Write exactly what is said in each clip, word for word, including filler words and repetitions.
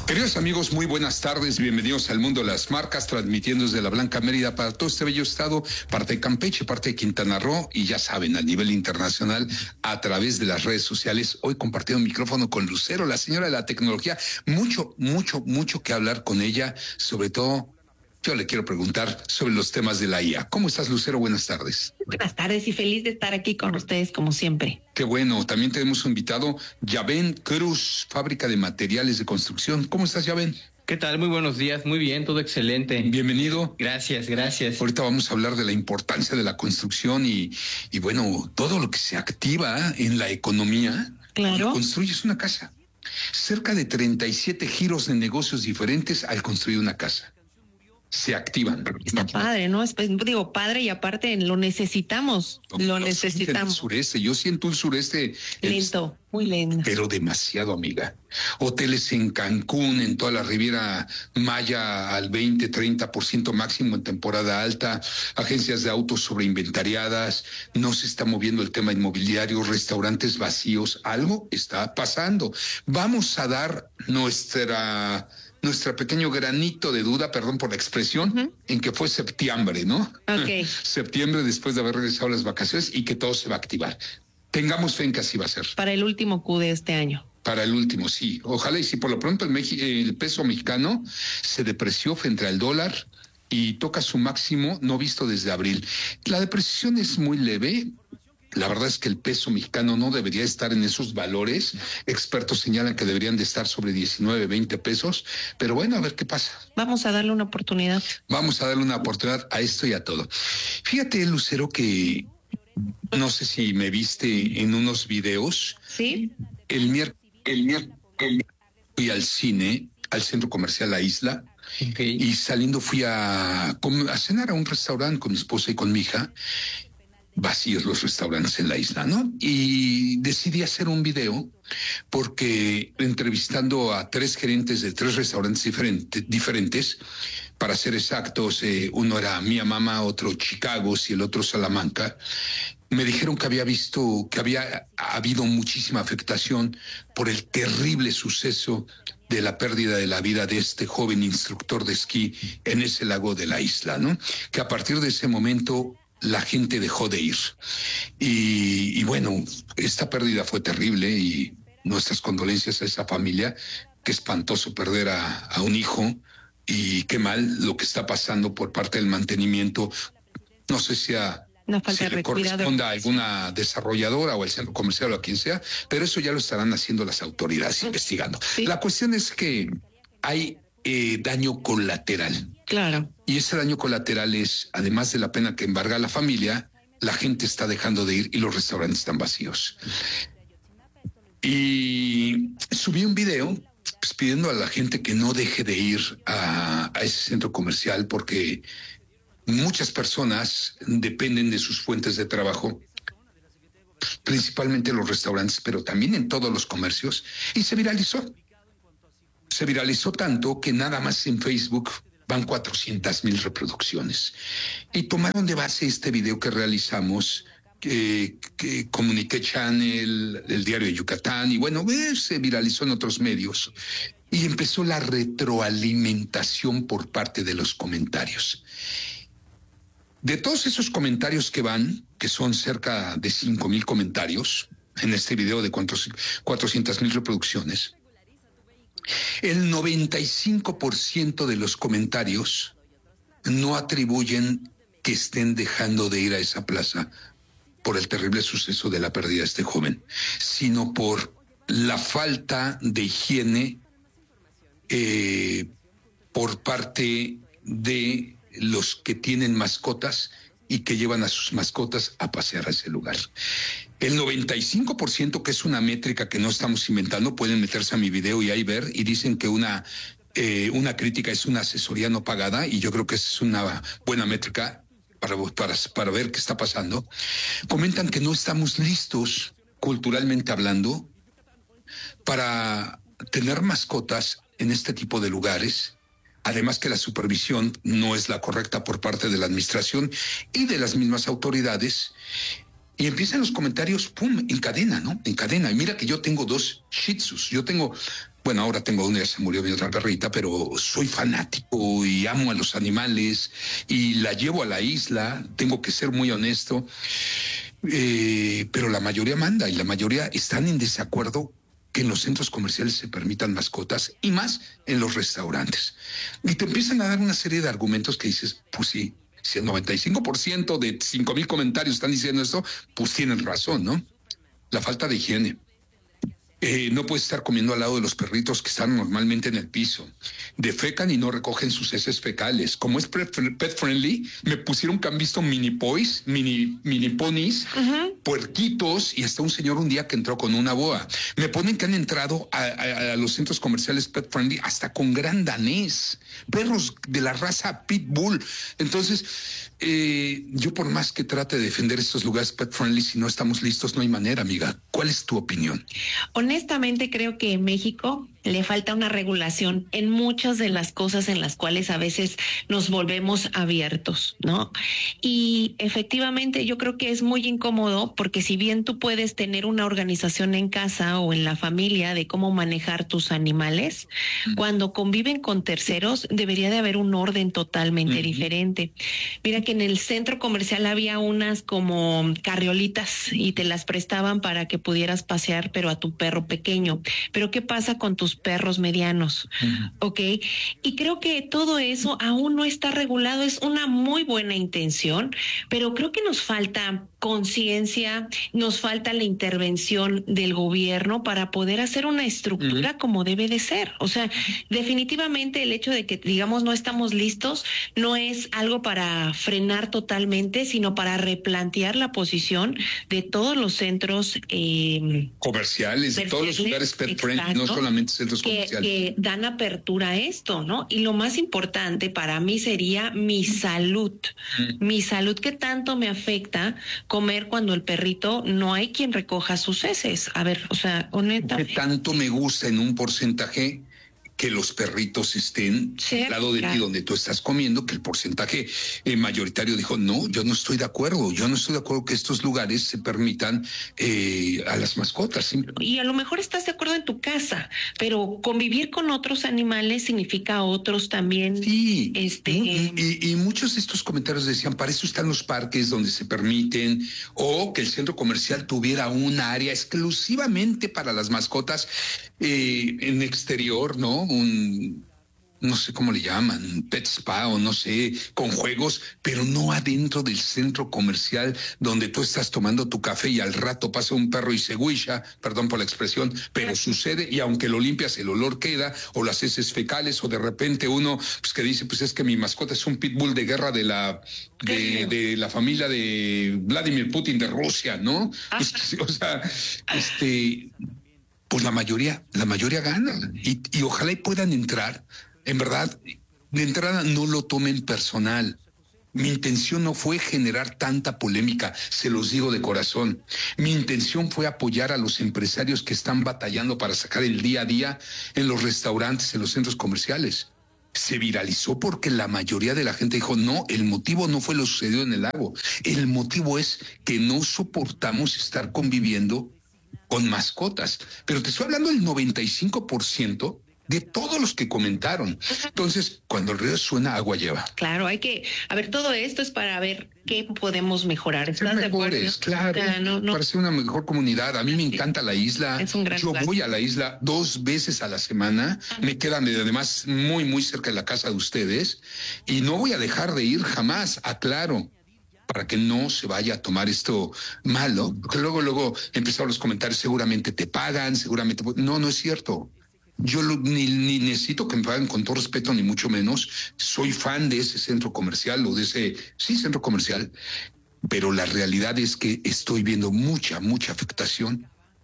Queridos amigos, muy buenas tardes, bienvenidos al mundo de las marcas, transmitiendo desde la Blanca Mérida para todo este bello estado, parte de Campeche, parte de Quintana Roo, y ya saben, a nivel internacional, a través de las redes sociales. Hoy compartiendo micrófono con Lucero, la señora de la tecnología, mucho, mucho, mucho que hablar con ella, sobre todo. Yo le quiero preguntar sobre los temas de la I A. ¿Cómo estás, Lucero? Buenas tardes. Buenas tardes y feliz de estar aquí con ustedes como siempre. Qué bueno. También tenemos un invitado, Yaben Cruz, fábrica de materiales de construcción. ¿Cómo estás, Yaben? ¿Qué tal? Muy buenos días. Muy bien, todo excelente. Bienvenido. Gracias, gracias. Ahorita vamos a hablar de la importancia de la construcción y, y bueno, todo lo que se activa en la economía. Claro. Construyes una casa. Cerca de treinta y siete giros de negocios diferentes al construir una casa. Se activan. Está padre, ¿no? Es, digo, padre y aparte lo necesitamos, no, lo no necesitamos. El sureste, yo siento un sureste lento, el, muy lento. Pero demasiado, amiga. Hoteles en Cancún, en toda la Riviera Maya al veinte, treinta por ciento máximo en temporada alta, agencias de autos sobreinventariadas, no se está moviendo el tema inmobiliario, restaurantes vacíos, algo está pasando. Vamos a dar nuestra... nuestro pequeño granito de duda, perdón por la expresión, uh-huh. en que fue septiembre, ¿no? Okay. Septiembre después de haber regresado las vacaciones y que todo se va a activar. Tengamos fe en que así va a ser. Para el último Q de este año. Para el último, sí. Ojalá y si por lo pronto el, Meji- el peso mexicano se depreció frente al dólar y toca su máximo no visto desde abril. La depreciación es muy leve. La verdad es que el peso mexicano no debería estar en esos valores. Expertos señalan que deberían de estar sobre diecinueve, veinte pesos. Pero bueno, a ver qué pasa. Vamos a darle una oportunidad. Vamos a darle una oportunidad a esto y a todo. Fíjate, Lucero, que no sé si me viste en unos videos. Sí. El miércoles el mier- el, fui al cine, al centro comercial La Isla. Okay. Y saliendo fui a, a cenar a un restaurante con mi esposa y con mi hija. Vacíos los restaurantes en la isla, ¿no? Y decidí hacer un video porque entrevistando a tres gerentes de tres restaurantes diferente, diferentes, para ser exactos, eh, uno era Mia Mama, otro Chicago y el otro Salamanca, me dijeron que había visto, que había habido muchísima afectación por el terrible suceso de la pérdida de la vida de este joven instructor de esquí en ese lago de la isla, ¿no? Que a partir de ese momento la gente dejó de ir. Y, y bueno, esta pérdida fue terrible y nuestras condolencias a esa familia. Qué espantoso perder a, a un hijo y qué mal lo que está pasando por parte del mantenimiento. No sé si a, Una falta si de le corresponda a alguna desarrolladora o al centro comercial o a quien sea, pero eso ya lo estarán haciendo las autoridades investigando. Sí. La cuestión es que hay eh, daño colateral. Claro. Y ese daño colateral es, además de la pena que embarga a la familia, la gente está dejando de ir y los restaurantes están vacíos. Y subí un video pues, pidiendo a la gente que no deje de ir a, a ese centro comercial porque muchas personas dependen de sus fuentes de trabajo, principalmente los restaurantes, pero también en todos los comercios, y se viralizó. Se viralizó tanto que nada más en Facebook van cuatrocientas mil reproducciones. Y tomaron de base este video que realizamos, que, que Comunique Channel, el Diario de Yucatán, y bueno, se viralizó en otros medios. Y empezó la retroalimentación por parte de los comentarios. De todos esos comentarios que van, que son cerca de cinco mil comentarios, en este video de cuatrocientas mil reproducciones, el noventa y cinco por ciento de los comentarios no atribuyen que estén dejando de ir a esa plaza por el terrible suceso de la pérdida de este joven, sino por la falta de higiene eh, por parte de los que tienen mascotas y que llevan a sus mascotas a pasear a ese lugar. El noventa y cinco por ciento, que es una métrica que no estamos inventando, pueden meterse a mi video y ahí ver, y dicen que una, eh, una crítica es una asesoría no pagada, y yo creo que es una buena métrica para, para, para ver qué está pasando. Comentan que no estamos listos, culturalmente hablando, para tener mascotas en este tipo de lugares. Además que la supervisión no es la correcta por parte de la administración y de las mismas autoridades. Y empiezan los comentarios, pum, en cadena, ¿no? En cadena. Y mira que yo tengo dos Shih Tzus. Yo tengo, Bueno, ahora tengo una, ya se murió mi otra perrita, pero soy fanático y amo a los animales y la llevo a la isla, tengo que ser muy honesto, eh, pero la mayoría manda y la mayoría están en desacuerdo que en los centros comerciales se permitan mascotas y más en los restaurantes. Y te empiezan a dar una serie de argumentos que dices, pues sí, si el noventa y cinco por ciento de cinco mil comentarios están diciendo esto, pues tienen razón, ¿no? La falta de higiene. Eh, no puedes estar comiendo al lado de los perritos que están normalmente en el piso. Defecan y no recogen sus heces fecales. Como es pet friendly, me pusieron que han visto mini pois, mini, mini ponis, uh-huh. puerquitos y hasta un señor un día que entró con una boa. Me ponen que han entrado a, a, a los centros comerciales pet friendly hasta con gran danés, perros de la raza pitbull. Entonces, eh, yo por más que trate de defender estos lugares pet friendly, si no estamos listos, no hay manera, amiga. ¿Cuál es tu opinión? Honestamente creo que en México le falta una regulación en muchas de las cosas en las cuales a veces nos volvemos abiertos, ¿no? Y efectivamente yo creo que es muy incómodo porque si bien tú puedes tener una organización en casa o en la familia de cómo manejar tus animales, mm. cuando conviven con terceros debería de haber un orden totalmente mm-hmm. diferente. Mira que en el centro comercial había unas como carriolitas y te las prestaban para que pudieras pasear, pero a tu perro pequeño. Pero ¿qué pasa con tus perros medianos? Uh-huh. ¿Ok? Y creo que todo eso aún no está regulado. Es una muy buena intención, pero creo que nos falta conciencia, nos falta la intervención del gobierno para poder hacer una estructura uh-huh. como debe de ser. O sea, definitivamente el hecho de que, digamos, no estamos listos no es algo para frenar totalmente, sino para replantear la posición de todos los centros eh, comerciales, de todos los lugares pet friendly, no solamente centros que, comerciales. Que dan apertura a esto, ¿no? Y lo más importante para mí sería mi salud. Mm. Mi salud, ¿qué tanto me afecta comer cuando el perrito no hay quien recoja sus heces? A ver, o sea, honestamente. ¿Qué tanto me gusta en un porcentaje que los perritos estén sí, al lado de claro. ti donde tú estás comiendo, que el porcentaje eh, mayoritario dijo, no, yo no estoy de acuerdo, yo no estoy de acuerdo que estos lugares se permitan eh, a las mascotas. ¿Sí? Y a lo mejor estás de acuerdo en tu casa, pero convivir con otros animales significa otros también. Sí, este... y, y, y muchos de estos comentarios decían, para eso están los parques donde se permiten, o que el centro comercial tuviera un área exclusivamente para las mascotas eh, en exterior, ¿no? Un, no sé cómo le llaman, pet spa o no sé, con juegos, pero no adentro del centro comercial donde tú estás tomando tu café y al rato pasa un perro y se huilla, perdón por la expresión, pero sucede y aunque lo limpias el olor queda, o las heces fecales, o de repente uno pues que dice, pues es que mi mascota es un pitbull de guerra de la de, de la familia de Vladimir Putin de Rusia, ¿no? Pues, o sea, este... pues la mayoría, la mayoría gana y, y ojalá y puedan entrar. En verdad, de entrada no lo tomen personal. Mi intención no fue generar tanta polémica, se los digo de corazón. Mi intención fue apoyar a los empresarios que están batallando para sacar el día a día en los restaurantes, en los centros comerciales. Se viralizó porque la mayoría de la gente dijo, no, el motivo no fue lo sucedido en el lago. El motivo es que no soportamos estar conviviendo con mascotas, pero te estoy hablando del noventa y cinco por ciento de todos los que comentaron. Entonces, cuando el río suena, agua lleva. Claro, hay que, a ver, todo esto es para ver qué podemos mejorar. ¿Estás de acuerdo? Claro, ah, no, no. para ser una mejor comunidad. A mí me sí. encanta la isla. Es un gran Yo lugar. voy a la isla dos veces a la semana. Uh-huh. Me quedan además muy, muy cerca de la casa de ustedes y no voy a dejar de ir jamás, aclaro, para que no se vaya a tomar esto malo, porque luego, luego empezaron los comentarios, seguramente te pagan, seguramente... No, no es cierto. Yo lo, ni, ni necesito que me paguen con todo respeto, ni mucho menos. Soy fan de ese centro comercial o de ese, sí, centro comercial, pero la realidad es que estoy viendo mucha, mucha afectación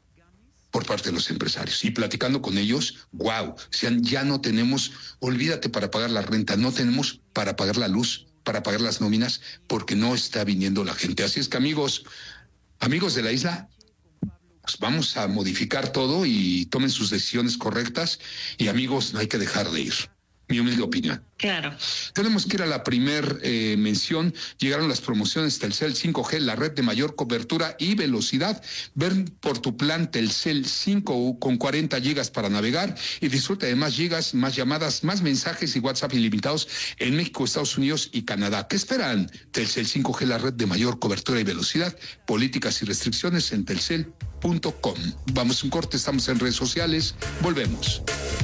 por parte de los empresarios. Y platicando con ellos, wow, o sea, ya no tenemos, olvídate para pagar la renta, no tenemos para pagar la luz, para pagar las nóminas, porque no está viniendo la gente. Así es que amigos, amigos de la isla, pues vamos a modificar todo y tomen sus decisiones correctas. Y amigos, no hay que dejar de ir. Mi humilde opinión. Claro. Tenemos que ir a la primer eh, mención. Llegaron las promociones Telcel cinco G, la red de mayor cobertura y velocidad. Ven por tu plan Telcel cinco con cuarenta gigas para navegar y disfruta de más gigas, más llamadas, más mensajes y WhatsApp ilimitados en México, Estados Unidos y Canadá. ¿Qué esperan? Telcel cinco G, la red de mayor cobertura y velocidad. Políticas y restricciones en telcel punto com. Vamos a un corte, estamos en redes sociales. Volvemos.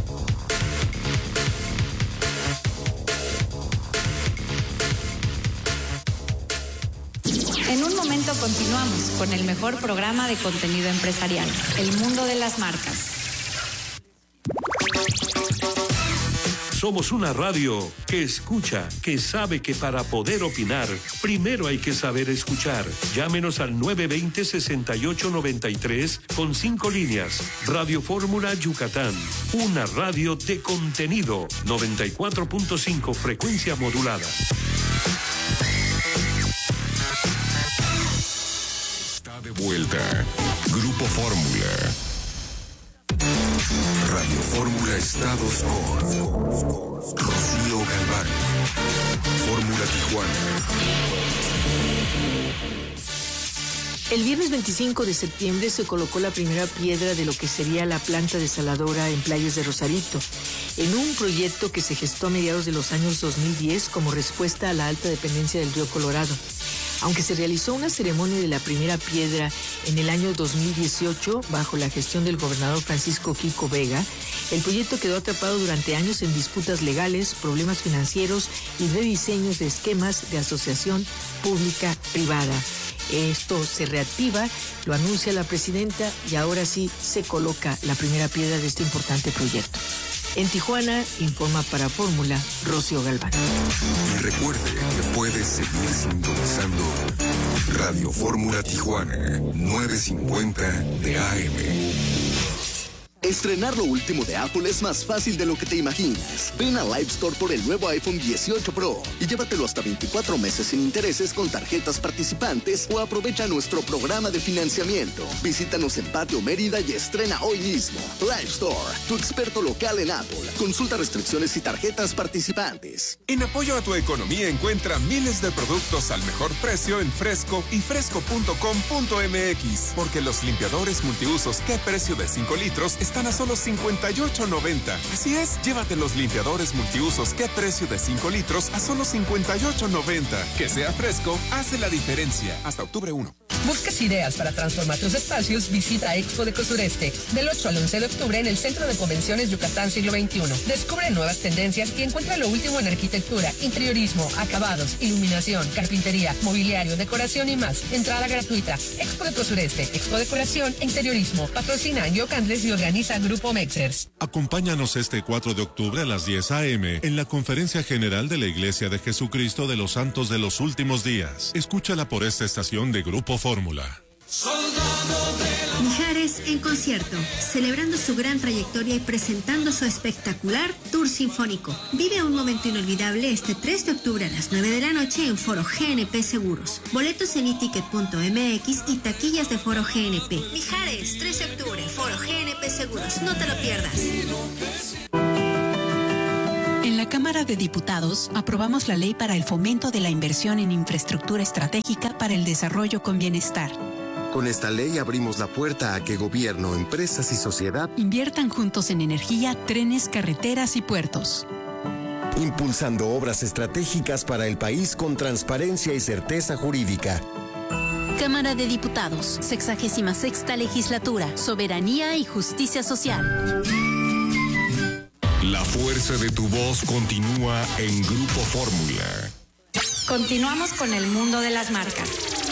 En un momento continuamos con el mejor programa de contenido empresarial, El Mundo de las Marcas. Somos una radio que escucha, que sabe que para poder opinar, primero hay que saber escuchar. Llámenos al nueve dos cero, seis ocho nueve tres con cinco líneas. Radio Fórmula Yucatán, una radio de contenido. noventa y cuatro punto cinco frecuencia modulada. De vuelta, Grupo Fórmula. Radio Fórmula Estados con Rocío Galván. Fórmula Tijuana. El viernes veinticinco de septiembre se colocó la primera piedra de lo que sería la planta desaladora en Playas de Rosarito, en un proyecto que se gestó a mediados de los años dos mil diez como respuesta a la alta dependencia del río Colorado. Aunque se realizó una ceremonia de la primera piedra en el año dos mil dieciocho bajo la gestión del gobernador Francisco Quico Vega, el proyecto quedó atrapado durante años en disputas legales, problemas financieros y rediseños de esquemas de asociación pública-privada. Esto se reactiva, lo anuncia la presidenta y ahora sí se coloca la primera piedra de este importante proyecto. En Tijuana, informa para Fórmula, Rocío Galván. Y recuerde que puede seguir sintonizando Radio Fórmula Tijuana, novecientos cincuenta de A M. Estrenar lo último de Apple es más fácil de lo que te imaginas. Ven a Live Store por el nuevo iPhone dieciocho Pro y llévatelo hasta veinticuatro meses sin intereses con tarjetas participantes o aprovecha nuestro programa de financiamiento. Visítanos en Patio Mérida y estrena hoy mismo. Live Store, tu experto local en Apple. Consulta restricciones y tarjetas participantes. En apoyo a tu economía encuentra miles de productos al mejor precio en Fresco y fresco punto com punto m x, porque los limpiadores multiusos ¿Qué precio de cinco litros? Están a solo cincuenta y ocho noventa. Así es, llévate los limpiadores multiusos ¿Qué precio de cinco litros? A solo cincuenta y ocho noventa. Que sea fresco, hace la diferencia. Hasta octubre primero. ¿Buscas ideas para transformar tus espacios? Visita Expo de Cosureste del ocho al once de octubre en el Centro de Convenciones Yucatán Siglo veintiuno. Descubre nuevas tendencias y encuentra lo último en arquitectura, interiorismo, acabados, iluminación, carpintería, mobiliario, decoración y más. Entrada gratuita. Expo de Cosureste, Expo Decoración e Interiorismo. Patrocina Yocandles y organiza Grupo Mexers. Acompáñanos este cuatro de octubre a las diez a eme en la Conferencia General de la Iglesia de Jesucristo de los Santos de los Últimos Días. Escúchala por esta estación de Grupo Fórmula. Mijares en concierto, celebrando su gran trayectoria y presentando su espectacular tour sinfónico. Vive un momento inolvidable este tres de octubre a las nueve de la noche en Foro G N P Seguros. Boletos en iticket punto m x y taquillas de Foro G N P. Mijares, tres de octubre, Foro G N P Seguros. No te lo pierdas. En la Cámara de Diputados aprobamos la ley para el fomento de la inversión en infraestructura estratégica para el desarrollo con bienestar. Con esta ley abrimos la puerta a que gobierno, empresas y sociedad inviertan juntos en energía, trenes, carreteras y puertos. Impulsando obras estratégicas para el país con transparencia y certeza jurídica. Cámara de Diputados, sexagésima sexta legislatura, soberanía y justicia social. La fuerza de tu voz continúa en Grupo Fórmula. Continuamos con el mundo de las marcas.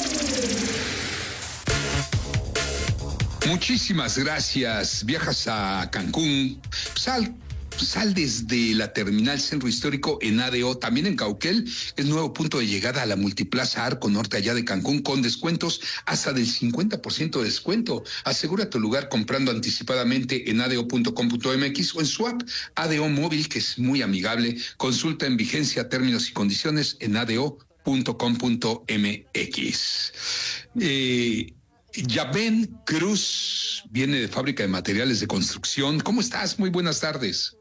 Muchísimas gracias. Viajas a Cancún. Sal, sal desde la terminal Centro Histórico en A D O, también en Cauquel, es nuevo punto de llegada a la Multiplaza Arco Norte allá de Cancún, con descuentos hasta del cincuenta por ciento de descuento. Asegura tu lugar comprando anticipadamente en a d o punto com punto m x o en su app A D O Móvil, que es muy amigable. Consulta en vigencia, términos y condiciones en a d o punto com punto m x. Eh... Yabén Cruz viene de Fábrica de Materiales de Construcción. ¿Cómo estás? Muy buenas tardes.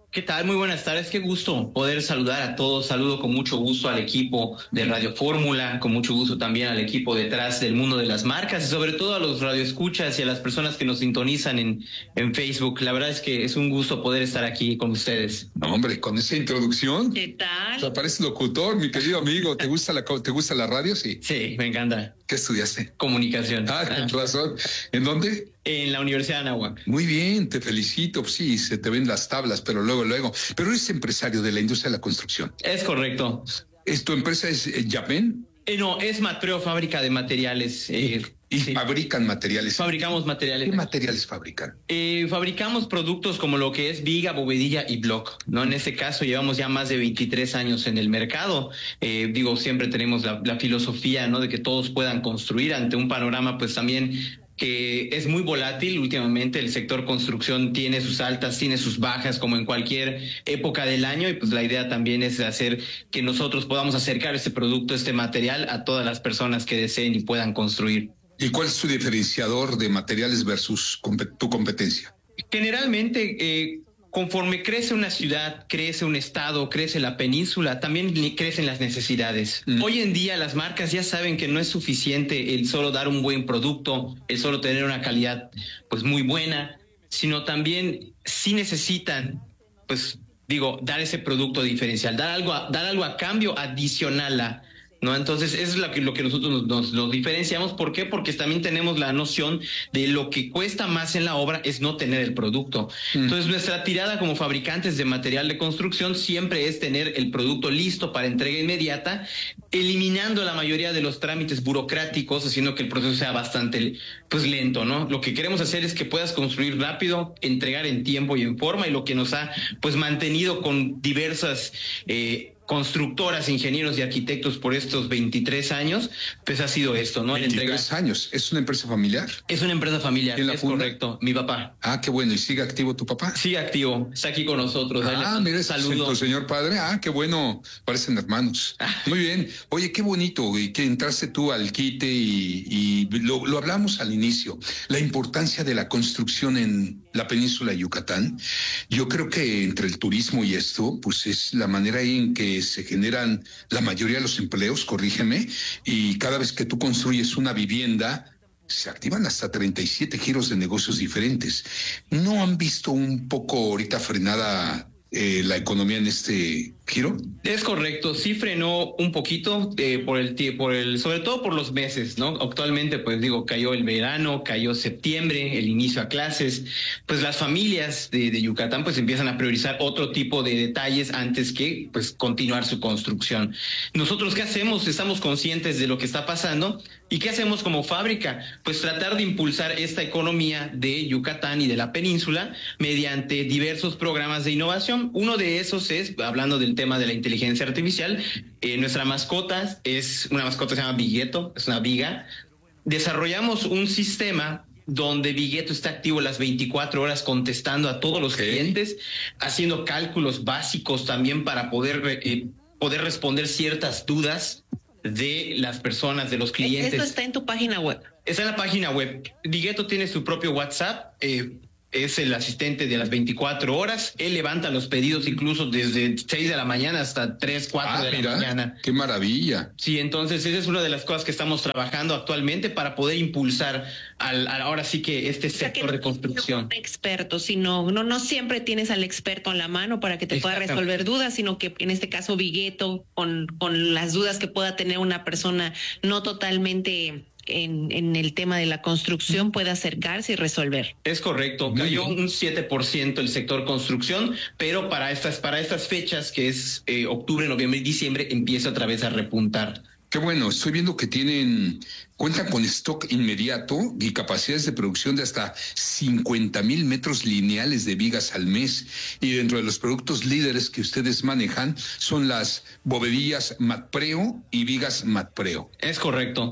¿Qué tal? Muy buenas tardes. Qué gusto poder saludar a todos. Saludo con mucho gusto al equipo de Radio Fórmula, con mucho gusto también al equipo detrás del mundo de las marcas y sobre todo a los radioescuchas y a las personas que nos sintonizan en, en Facebook. La verdad es que es un gusto poder estar aquí con ustedes. No, hombre, con esa introducción. ¿Qué tal? O sea, pareces locutor, mi querido amigo. ¿Te gusta la, te gusta la radio? Sí. Sí, me encanta. ¿Qué estudiaste? Comunicación. Ah, con razón. ¿En dónde? En la Universidad de Anáhuac. Muy bien, te felicito. Sí, se te ven las tablas, pero luego, luego. Pero eres empresario de la industria de la construcción. Es correcto. ¿Es, ¿Tu empresa es eh, Yapen? Eh, no, es Matpreo, fábrica de materiales. Eh, y sí. fabrican materiales. Fabricamos materiales. ¿Qué materiales fabrican? Eh, fabricamos productos como lo que es viga, bovedilla y block, ¿no? En este caso llevamos ya más de veintitrés años en el mercado. Eh, digo, siempre tenemos la, la filosofía, ¿no? De que todos puedan construir ante un panorama, pues también que es muy volátil últimamente. El sector construcción tiene sus altas, tiene sus bajas, como en cualquier época del año, y pues la idea también es hacer que nosotros podamos acercar este producto, este material a todas las personas que deseen y puedan construir. ¿Y cuál es tu diferenciador de materiales versus tu competencia? Generalmente, eh, conforme crece una ciudad, crece un estado, crece la península, también crecen las necesidades. Mm. Hoy en día las marcas ya saben que no es suficiente el solo dar un buen producto, el solo tener una calidad pues muy buena, sino también sí necesitan, pues digo, dar ese producto diferencial, dar algo a, dar algo a cambio adicional a... ¿no? Entonces, eso es lo que, lo que nosotros nos, nos, nos diferenciamos. ¿Por qué? Porque también tenemos la noción de lo que cuesta más en la obra es no tener el producto. Mm. Entonces, nuestra tirada como fabricantes de material de construcción siempre es tener el producto listo para entrega inmediata, eliminando la mayoría de los trámites burocráticos, haciendo que el proceso sea bastante pues lento, ¿no? Lo que queremos hacer es que puedas construir rápido, entregar en tiempo y en forma, y lo que nos ha pues mantenido con diversas eh, constructoras, ingenieros y arquitectos por estos veintitrés años, pues ha sido esto, ¿no? veintitrés años. ¿Es una empresa familiar? Es una empresa familiar, ¿Quién la es funda? correcto. Mi papá. Ah, qué bueno. ¿Y sigue activo tu papá? Sigue activo. Está aquí con nosotros. Ah, mira, saludo. Señor padre. Ah, qué bueno. Parecen hermanos. Muy bien. Oye, qué bonito y que entraste tú al quite y, y lo, lo hablamos al inicio. La importancia de la construcción en la península de Yucatán. Yo creo que entre el turismo y esto, pues es la manera en que se generan la mayoría de los empleos, corrígeme, y cada vez que tú construyes una vivienda, se activan hasta treinta y siete giros de negocios diferentes. ¿No han visto un poco ahorita frenada eh, la economía en este giro? Es correcto, sí frenó un poquito eh, por el por el sobre todo por los meses, ¿no? Actualmente, pues digo, cayó el verano, cayó septiembre, el inicio a clases, pues las familias de, de Yucatán pues empiezan a priorizar otro tipo de detalles antes que pues continuar su construcción. Nosotros, ¿qué hacemos? Estamos conscientes de lo que está pasando. ¿Y qué hacemos como fábrica? Pues tratar de impulsar esta economía de Yucatán y de la península mediante diversos programas de innovación. Uno de esos es, hablando del tema de la inteligencia artificial, eh, nuestra mascota es una mascota que se llama Vigueto, es una viga. Desarrollamos un sistema donde Vigueto está activo las veinticuatro horas contestando a todos los okay. clientes, haciendo cálculos básicos también para poder, eh, poder responder ciertas dudas de las personas, de los clientes. Esto está en tu página web. Está en la página web. Vigueto tiene su propio WhatsApp, eh, es el asistente de las veinticuatro horas. Él levanta los pedidos incluso desde seis de la mañana hasta tres, cuatro ah, de la mira, mañana. ¡Qué maravilla! Sí, entonces esa es una de las cosas que estamos trabajando actualmente para poder impulsar al, al ahora sí que este sector o sea, que de construcción. No experto, sino no, no siempre tienes al experto en la mano para que te pueda resolver dudas, sino que en este caso Vigueto, con, con las dudas que pueda tener una persona no totalmente... En, en el tema de la construcción puede acercarse y resolver. Es correcto, cayó un siete por ciento el sector construcción, pero para estas, para estas fechas que es eh, octubre, noviembre y diciembre empieza otra vez a repuntar. Qué bueno, estoy viendo que tienen, cuentan con stock inmediato y capacidades de producción de hasta cincuenta mil metros lineales de vigas al mes. Y dentro de los productos líderes que ustedes manejan son las bovedillas Matpreo y vigas Matpreo. Es correcto.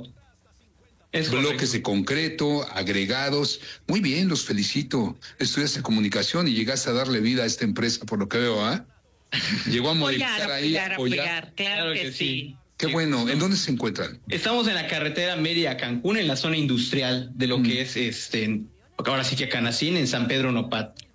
Es bloques de concreto, agregados. Muy bien, los felicito. Estudiaste comunicación y llegaste a darle vida a esta empresa, por lo que veo, ¿ah? ¿eh? Llegó a modificar ahí. Apoyar, apoyar, claro, claro que, que sí. sí. Qué bueno. ¿En dónde se encuentran? Estamos en la carretera Mérida Cancún, en la zona industrial de lo mm. que es este, ahora sí que Canacín, en San Pedro Nopat.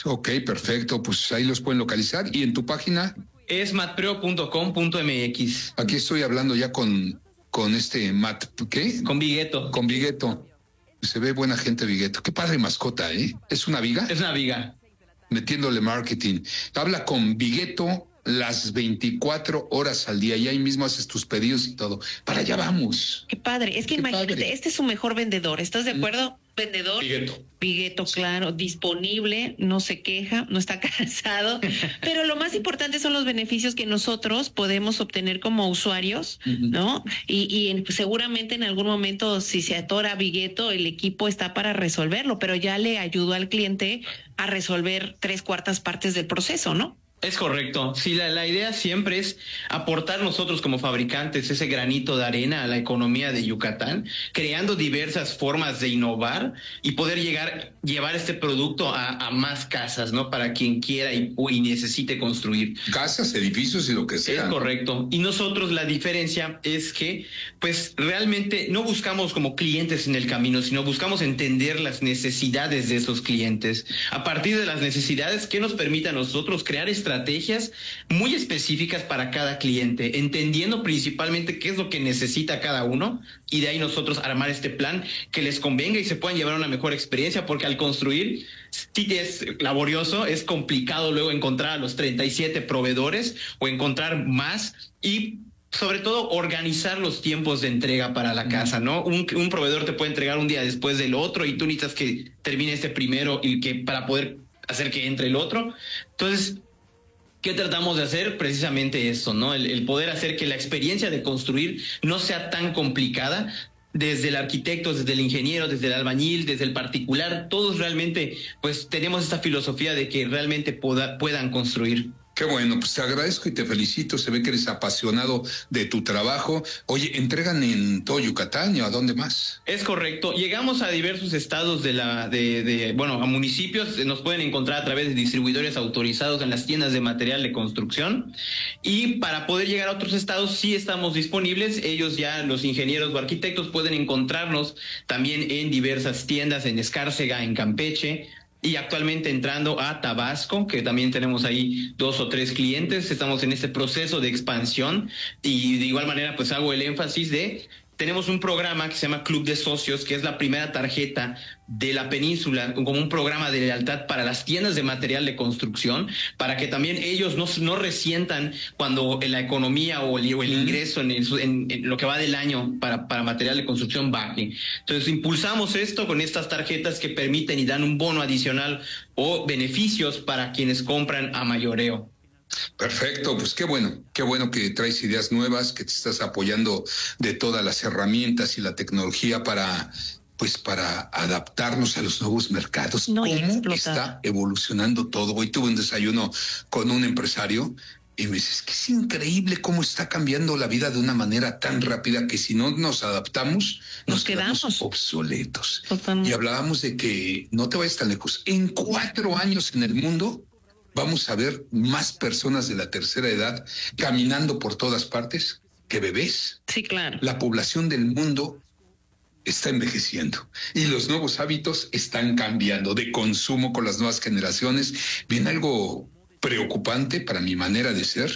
Ok, perfecto. Pues ahí los pueden localizar. ¿Y en tu página? Es matpreo punto com punto m x. Aquí estoy hablando ya con, con este Matt, ¿qué? Con Vigueto. Con Vigueto. Se ve buena gente Vigueto. Qué padre mascota, ¿eh? ¿Es una viga? Es una viga. Metiéndole marketing. Habla con Vigueto las veinticuatro horas al día y ahí mismo haces tus pedidos y todo. Para allá vamos. Qué padre. Es que Qué imagínate, padre. este es su mejor vendedor. ¿Estás de acuerdo? Vendedor. Vigueto. Vigueto, claro, disponible, no se queja, no está cansado. Pero lo más importante son los beneficios que nosotros podemos obtener como usuarios, uh-huh. ¿no? Y, y en, pues, seguramente en algún momento, si se atora Vigueto, el equipo está para resolverlo, pero ya le ayudó al cliente a resolver tres cuartas partes del proceso, ¿no? Es correcto. Sí, la, la idea siempre es aportar nosotros como fabricantes ese granito de arena a la economía de Yucatán, creando diversas formas de innovar y poder llegar, llevar este producto a, a más casas, ¿no? Para quien quiera y, y necesite construir. Casas, edificios y lo que sea. Es correcto. Y nosotros la diferencia es que, pues, realmente no buscamos como clientes en el camino, sino buscamos entender las necesidades de esos clientes. A partir de las necesidades que nos permita a nosotros crear estrategias estrategias muy específicas para cada cliente, entendiendo principalmente qué es lo que necesita cada uno y de ahí nosotros armar este plan que les convenga y se puedan llevar una mejor experiencia, porque al construir sí es laborioso, es complicado luego encontrar a los treinta y siete proveedores o encontrar más y sobre todo organizar los tiempos de entrega para la casa, ¿no? Un, un proveedor te puede entregar un día después del otro y tú necesitas que termine este primero y que para poder hacer que entre el otro. Entonces, ¿qué tratamos de hacer? Precisamente eso, ¿no? El, el poder hacer que la experiencia de construir no sea tan complicada, desde el arquitecto, desde el ingeniero, desde el albañil, desde el particular, todos realmente pues tenemos esta filosofía de que realmente poda, puedan construir. Qué bueno, pues te agradezco y te felicito. Se ve que eres apasionado de tu trabajo. Oye, ¿entregan en todo Yucatán o a dónde más? Es correcto. Llegamos a diversos estados de la, de, de, bueno, a municipios. Nos pueden encontrar a través de distribuidores autorizados en las tiendas de material de construcción. Y para poder llegar a otros estados sí estamos disponibles. Ellos ya, los ingenieros o arquitectos, pueden encontrarnos también en diversas tiendas, en Escárcega, en Campeche, y actualmente entrando a Tabasco, que también tenemos ahí dos o tres clientes. Estamos en este proceso de expansión y de igual manera pues hago el énfasis de... Tenemos un programa que se llama Club de Socios, que es la primera tarjeta de la península, como un programa de lealtad para las tiendas de material de construcción, para que también ellos no, no resientan cuando la economía o el, o el ingreso en, el, en, en lo que va del año para, para material de construcción baje. Entonces impulsamos esto con estas tarjetas que permiten y dan un bono adicional o beneficios para quienes compran a mayoreo. Perfecto, pues qué bueno, qué bueno que traes ideas nuevas, que te estás apoyando de todas las herramientas y la tecnología para, pues para adaptarnos a los nuevos mercados. No, ¿Cómo está evolucionando todo? Hoy tuve un desayuno con un empresario y me dice, es que es increíble cómo está cambiando la vida de una manera tan rápida que si no nos adaptamos, nos, nos quedamos, quedamos obsoletos. Totalmente. Y hablábamos de que, no te vayas tan lejos, en cuatro años en el mundo vamos a ver más personas de la tercera edad caminando por todas partes que bebés. Sí, claro. La población del mundo está envejeciendo y los nuevos hábitos están cambiando de consumo con las nuevas generaciones. Viene algo preocupante para mi manera de ser,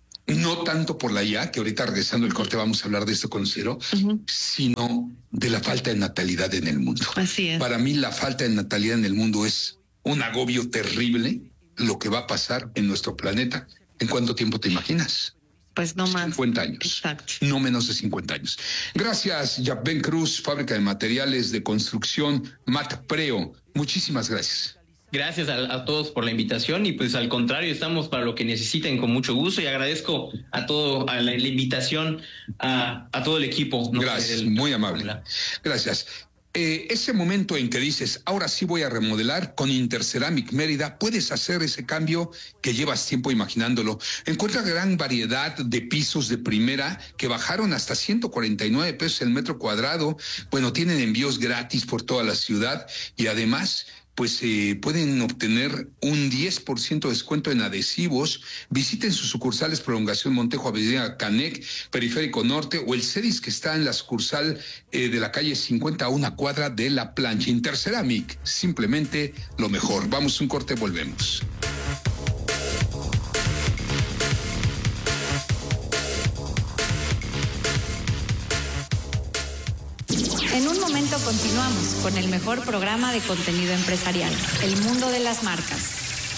no tanto por la I A, que ahorita regresando el corte vamos a hablar de esto con Cero, uh-huh. sino de la falta de natalidad en el mundo. Así es. Para mí la falta de natalidad en el mundo es un agobio terrible. Lo que va a pasar en nuestro planeta. ¿En cuánto tiempo te imaginas? Pues no más. cincuenta años. Exacto. No menos de cincuenta años. Gracias, Yapben Cruz, Fábrica de Materiales de Construcción, Matpreo. Muchísimas gracias. Gracias a, a todos por la invitación y pues al contrario, estamos para lo que necesiten con mucho gusto y agradezco a todo, a la, la invitación a, a todo el equipo. ¿no? Gracias, el, muy amable. La... Gracias. Eh, ese momento en que dices, ahora sí voy a remodelar con Interceramic Mérida, puedes hacer ese cambio que llevas tiempo imaginándolo. Encuentra gran variedad de pisos de primera que bajaron hasta ciento cuarenta y nueve pesos el metro cuadrado. Bueno, tienen envíos gratis por toda la ciudad y además pues eh, pueden obtener un diez por ciento de descuento en adhesivos. Visiten sus sucursales Prolongación Montejo, Avenida Canec, Periférico Norte, o el CEDIS, que está en la sucursal eh, de la calle cincuenta a una cuadra de La Plancha. Interceramic, simplemente lo mejor. Vamos a un corte, volvemos. En un momento continuamos con el mejor programa de contenido empresarial, El Mundo de las Marcas.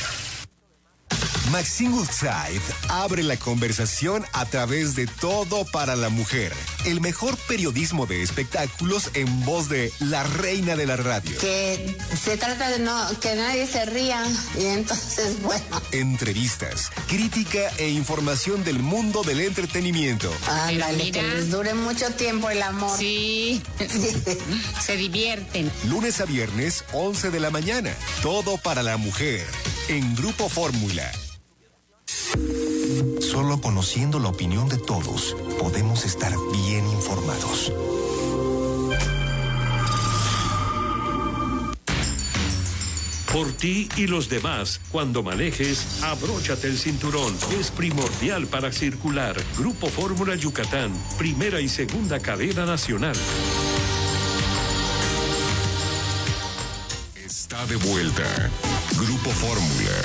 Maxine Woodside abre la conversación a través de Todo para la Mujer, el mejor periodismo de espectáculos en voz de la reina de la radio. Que se trata de no que nadie se ría y entonces, bueno. Entrevistas, crítica e información del mundo del entretenimiento. Ándale, que les dure mucho tiempo el amor. Sí, se divierten. Lunes a viernes, once de la mañana. Todo para la Mujer, en Grupo Fórmula. Solo conociendo la opinión de todos podemos estar bien informados. Por ti y los demás, cuando manejes, abróchate el cinturón. Es primordial para circular. Grupo Fórmula Yucatán, primera y segunda cadena nacional. Está de vuelta. Grupo Fórmula.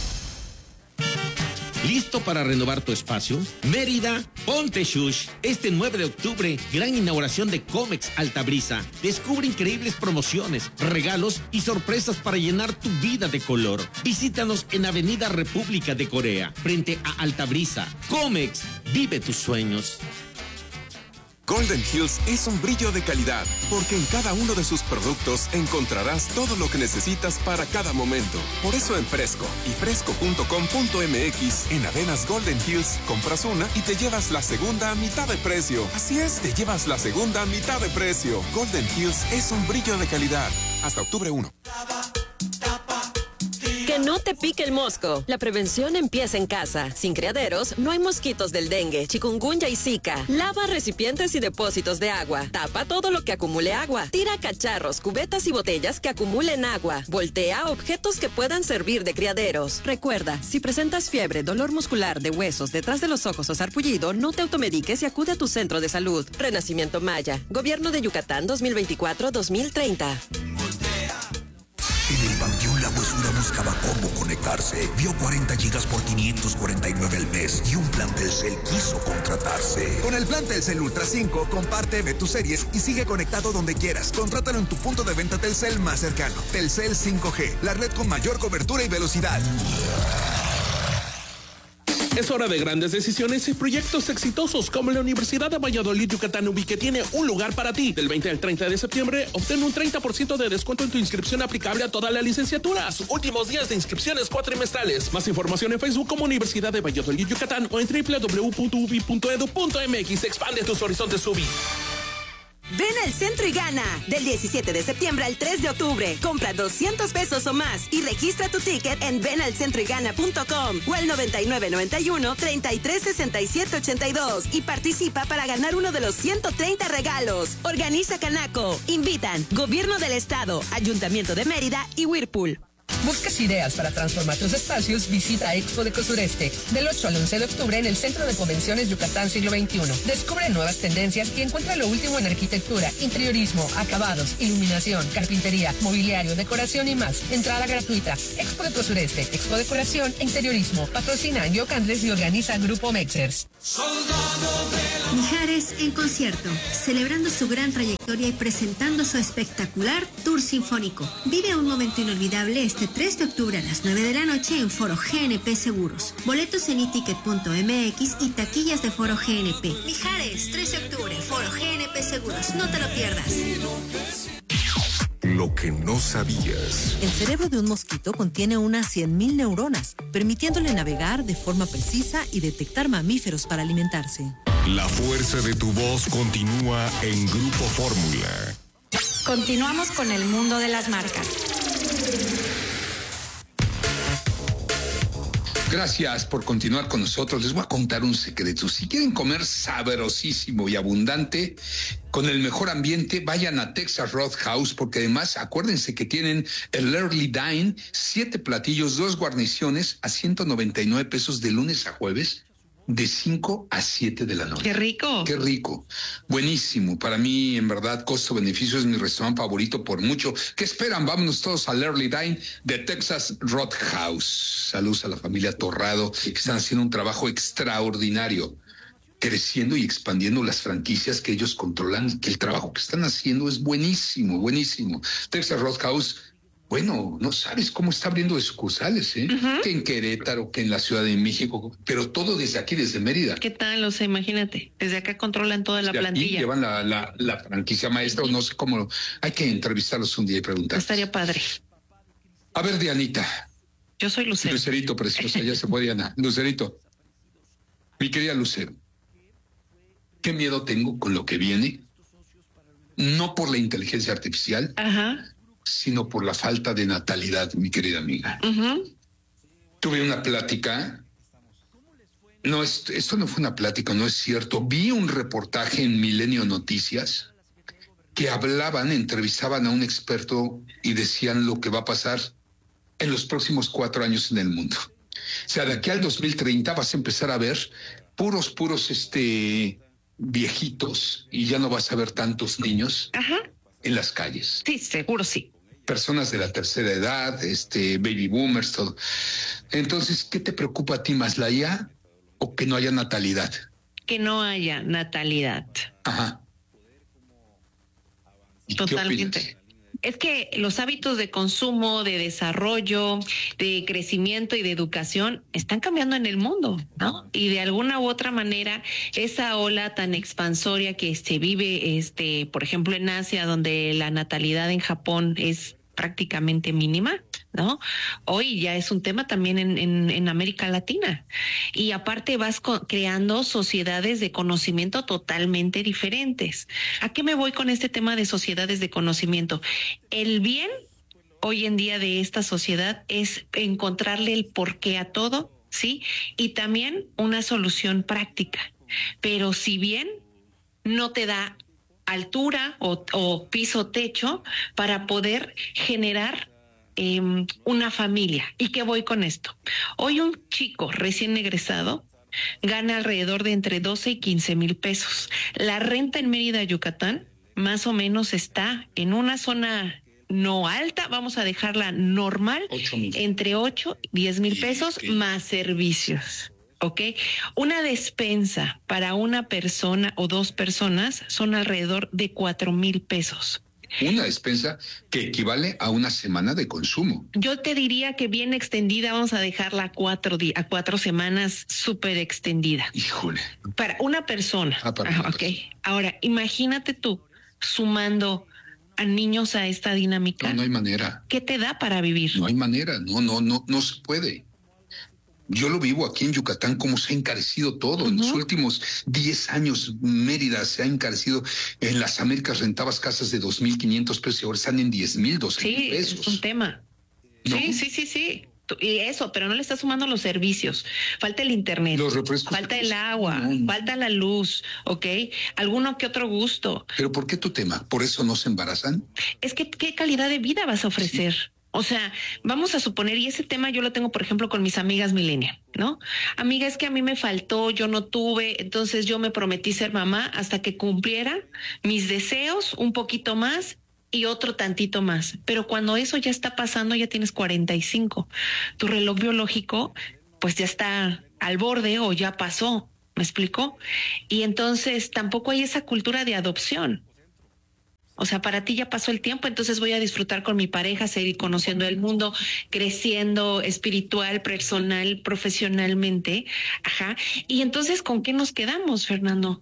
¿Listo para renovar tu espacio? Mérida, ponte shush. Este nueve de octubre, gran inauguración de Comex Altabrisa. Descubre increíbles promociones, regalos y sorpresas para llenar tu vida de color. Visítanos en Avenida República de Corea, frente a Altabrisa. Comex, vive tus sueños. Golden Hills es un brillo de calidad, porque en cada uno de sus productos encontrarás todo lo que necesitas para cada momento. Por eso en Fresco y fresco punto com punto m x, en Avenas Golden Hills, compras una y te llevas la segunda a mitad de precio. Así es, te llevas la segunda a mitad de precio. Golden Hills es un brillo de calidad. Hasta octubre primero. Que no te pique el mosco. La prevención empieza en casa. Sin criaderos, no hay mosquitos del dengue, chikungunya y zika. Lava recipientes y depósitos de agua. Tapa todo lo que acumule agua. Tira cacharros, cubetas y botellas que acumulen agua. Voltea objetos que puedan servir de criaderos. Recuerda, si presentas fiebre, dolor muscular de huesos, detrás de los ojos o sarpullido, no te automediques y acude a tu centro de salud. Renacimiento Maya. Gobierno de Yucatán dos mil veinticuatro a dos mil treinta. En el Panteón La Huesura buscaba cómo conectarse. Vio cuarenta gigas por quinientos cuarenta y nueve al mes y un plan Telcel quiso contratarse. Con el plan Telcel Ultra cinco, comparte, ve tus series y sigue conectado donde quieras. Contrátalo en tu punto de venta Telcel más cercano. Telcel cinco G, la red con mayor cobertura y velocidad. Es hora de grandes decisiones y proyectos exitosos como la Universidad de Valladolid Yucatán U B I, que tiene un lugar para ti. Del veinte al treinta de septiembre, obtén un treinta por ciento de descuento en tu inscripción aplicable a todas las licenciaturas. Últimos días de inscripciones cuatrimestrales. Más información en Facebook como Universidad de Valladolid Yucatán o en doble u doble u doble u punto u b i punto edu punto m x. Expande tus horizontes U B I. Ven al centro y gana. Del diecisiete de septiembre al tres de octubre. Compra doscientos pesos o más y registra tu ticket en ven al centro y gana punto com o al noventa y nueve noventa y uno treinta y tres sesenta y siete ochenta y dos y participa para ganar uno de los ciento treinta regalos. Organiza Canaco. Invitan Gobierno del Estado, Ayuntamiento de Mérida y Whirlpool. ¿Buscas ideas para transformar tus espacios? Visita Expo de Cosureste del ocho al once de octubre en el Centro de Convenciones Yucatán Siglo veintiuno. Descubre nuevas tendencias y encuentra lo último en arquitectura, interiorismo, acabados, iluminación, carpintería, mobiliario, decoración y más. Entrada gratuita. Expo de Cosureste, Expo Decoración e Interiorismo. Patrocina Yo Candles y organiza Grupo Mexers. Mijares en concierto, celebrando su gran trayectoria y presentando su espectacular tour sinfónico. Vive un momento inolvidable este tres de octubre a las nueve de la noche en Foro G N P Seguros. Boletos en iticket punto m x y taquillas de Foro G N P. Mijares, tres de octubre, Foro G N P Seguros. No te lo pierdas. Lo que no sabías. El cerebro de un mosquito contiene unas cien mil neuronas, permitiéndole navegar de forma precisa y detectar mamíferos para alimentarse. La fuerza de tu voz continúa en Grupo Fórmula. Continuamos con el mundo de las marcas. Gracias por continuar con nosotros. Les voy a contar un secreto. Si quieren comer sabrosísimo y abundante, con el mejor ambiente, vayan a Texas Roadhouse, porque además acuérdense que tienen el Early Dine, siete platillos, dos guarniciones a ciento noventa y nueve pesos de lunes a jueves, de cinco a siete de la noche. ¡Qué rico! ¡Qué rico! Buenísimo. Para mí, en verdad, costo-beneficio es mi restaurante favorito por mucho. ¿Qué esperan? Vámonos todos al Early Dine de Texas Roadhouse. Saludos a la familia Torrado, que están haciendo un trabajo extraordinario, creciendo y expandiendo las franquicias que ellos controlan, que el trabajo que están haciendo es buenísimo, buenísimo. Texas Roadhouse, bueno, no sabes cómo está abriendo de sucursales, ¿eh? Uh-huh. Que en Querétaro, que en la Ciudad de México, pero todo desde aquí, desde Mérida. ¿Qué tal? O sea, imagínate, desde acá controlan toda la de plantilla. Aquí llevan la, la, la franquicia maestra, uh-huh. O no sé cómo, hay que entrevistarlos un día y preguntar. Estaría padre. A ver, Dianita. Yo soy Lucero. Lucerito, preciosa, ya se fue Diana. Lucerito, mi querida Lucero, ¿qué miedo tengo con lo que viene? No por la inteligencia artificial, ajá, sino por la falta de natalidad, mi querida amiga. Uh-huh. Tuve una plática, no, esto, esto no fue una plática, no es cierto. Vi un reportaje en Milenio Noticias que hablaban, entrevistaban a un experto y decían lo que va a pasar en los próximos cuatro años en el mundo. O sea, de aquí al dos mil treinta vas a empezar a ver puros, puros, este, viejitos, y ya no vas a ver tantos niños. Ajá. En las calles. Sí, seguro sí. Personas de la tercera edad, este, baby boomers, todo. Entonces, ¿qué te preocupa a ti más, la I A o que no haya natalidad? Que no haya natalidad. Ajá. Totalmente. Es que los hábitos de consumo, de desarrollo, de crecimiento y de educación están cambiando en el mundo, ¿no? Y de alguna u otra manera, esa ola tan expansoria que se vive, este, por ejemplo, en Asia, donde la natalidad en Japón es prácticamente mínima, ¿no? Hoy ya es un tema también en, en, en América Latina. Y aparte vas co- creando sociedades de conocimiento totalmente diferentes. ¿A qué me voy con este tema de sociedades de conocimiento? El bien hoy en día de esta sociedad es encontrarle el porqué a todo, ¿sí? Y también una solución práctica. Pero si bien no te da altura o, o piso techo para poder generar eh, una familia. ¿Y qué voy con esto? Hoy un chico recién egresado gana alrededor de entre doce y quince mil pesos. La renta en Mérida, Yucatán, más o menos está en una zona no alta, vamos a dejarla normal, entre ocho y diez mil pesos más servicios. ¿Ok? Una despensa para una persona o dos personas son alrededor de cuatro mil pesos. Una despensa que equivale a una semana de consumo. Yo te diría que bien extendida, vamos a dejarla a cuatro, di- a cuatro semanas súper extendida. Híjole. Para una persona. Ah, para Ajá, una ok. persona. Ahora, imagínate tú sumando a niños a esta dinámica. No, no hay manera. ¿Qué te da para vivir? No hay manera. No, no, no, no se puede. Yo lo vivo aquí en Yucatán, cómo se ha encarecido todo. Uh-huh. En los últimos diez años, Mérida se ha encarecido. En las Américas rentabas casas de dos mil quinientos pesos y ahora están en diez mil, doce mil pesos. Sí, es un tema. ¿No? Sí, sí, sí, sí. Y eso, pero no le estás sumando los servicios. Falta el internet. Los refrescos. Falta el agua. No, no. Falta la luz, ¿ok? Alguno que otro gusto. ¿Pero por qué tu tema? ¿Por eso no se embarazan? Es que, ¿qué calidad de vida vas a ofrecer? Sí. O sea, vamos a suponer, y ese tema yo lo tengo, por ejemplo, con mis amigas millennial, ¿no? Amiga, es que a mí me faltó, yo no tuve, entonces yo me prometí ser mamá hasta que cumpliera mis deseos un poquito más y otro tantito más. Pero cuando eso ya está pasando, ya tienes cuarenta y cinco. Tu reloj biológico, pues ya está al borde o ya pasó, ¿me explicó? Y entonces tampoco hay esa cultura de adopción. O sea, para ti ya pasó el tiempo, entonces voy a disfrutar con mi pareja, seguir conociendo el mundo, creciendo espiritual, personal, profesionalmente. Ajá. Y entonces, ¿con qué nos quedamos, Fernando?